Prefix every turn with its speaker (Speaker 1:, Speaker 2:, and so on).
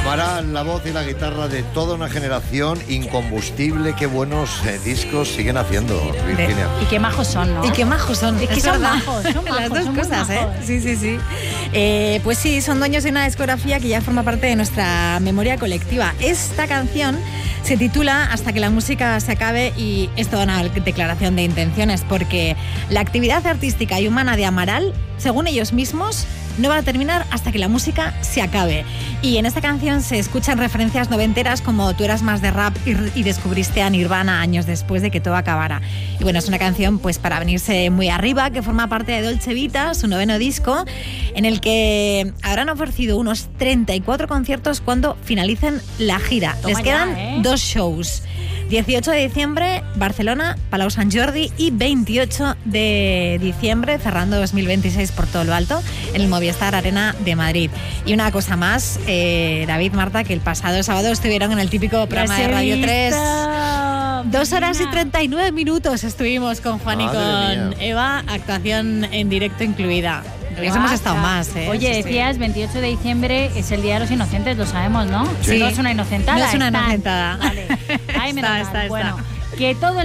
Speaker 1: Amaral, la voz y la guitarra de toda una generación, incombustible. Qué buenos discos siguen haciendo, Virginia.
Speaker 2: Y qué majos son, ¿no?
Speaker 3: Y qué majos son.
Speaker 2: Es que son majos,
Speaker 3: Las dos
Speaker 2: son
Speaker 3: cosas,
Speaker 2: muy majos.
Speaker 3: Sí. Pues sí, son dueños de una discografía que ya forma parte de nuestra memoria colectiva. Esta canción se titula Hasta que la música se acabe y es toda una declaración de intenciones porque la actividad artística y humana de Amaral, según ellos mismos, no va a terminar hasta que la música se acabe. Y en esta canción se escuchan referencias noventeras como Tú eras más de rap y descubriste a Nirvana años después de que todo acabara. Y bueno, es una canción pues para venirse muy arriba, que forma parte de Dolce Vita, su 9º disco, en el que habrán ofrecido unos 34 conciertos cuando finalicen la gira.
Speaker 2: Toma
Speaker 3: Les quedan
Speaker 2: ya,
Speaker 3: 2 shows. 18 de diciembre, Barcelona, Palau Sant Jordi, y 28 de diciembre, cerrando 2026 por todo lo alto, en el Movistar Arena de Madrid. Y una cosa más, David, Marta, que el pasado sábado estuvieron en el típico programa de Radio 3. 2 horas y 39 minutos estuvimos con Juan y con Eva, actuación en directo incluida. Hemos estado más, ¿eh?
Speaker 2: Oye, decías, 28 de diciembre es el Día de los Inocentes, lo sabemos, ¿no?
Speaker 1: Sí.
Speaker 2: No es una inocentada.
Speaker 3: No es una inocentada.
Speaker 2: Vale. Ay, menos mal.
Speaker 3: Está.
Speaker 2: Bueno, que todo